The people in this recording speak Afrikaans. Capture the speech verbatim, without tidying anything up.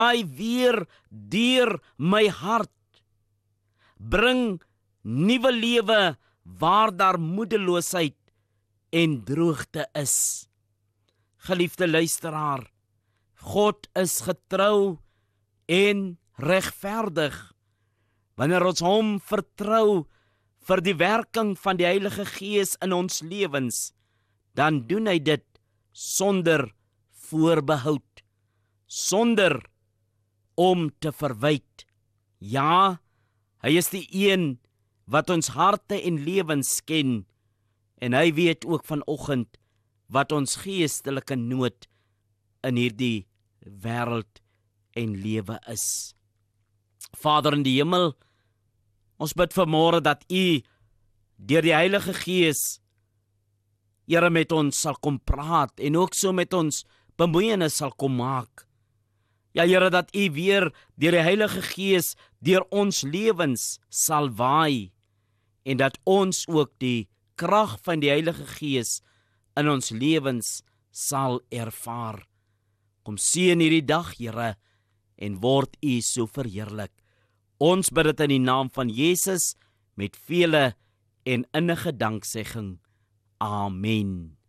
Hy weer deur my hart. Bring nuwe lewe waar daar moedeloosheid en droogte is. Geliefde luisteraar, God is getrou en regverdig. Wanneer ons hom vertrou vir die werking van die Heilige Gees in ons lewens, dan doen hy dit sonder voorbehoud, sonder om te verwyd. Ja, hy is die een wat ons harte en lewens ken, en hy weet ook vanoggend wat ons geestelike nood in hierdie wêreld en lewe is. Vader in die hemel, ons bid vanmôre dat U deur die Heilige Gees, Here, met ons sal kom praat en ook so met ons bemoeienis sal kom maak. Ja, Here, dat U weer deur die Heilige Gees deur ons lewens sal waai en dat ons ook die krag van die Heilige Gees in ons lewens sal ervaar. Kom seën hierdie dag, Here, en word U so verheerlik. Ons bid dit in die naam van Jesus met vele en innige danksegging. Amen.